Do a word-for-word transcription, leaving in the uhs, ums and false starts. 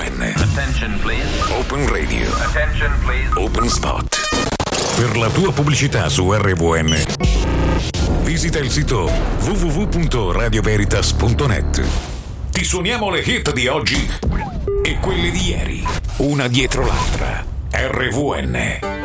N. Attention please. Open Radio. Attention please. Open Spot. Per la tua pubblicità su R V N, visita il sito w w w punto radio veritas punto net. Ti suoniamo le hit di oggi e quelle di ieri, una dietro l'altra. R V N.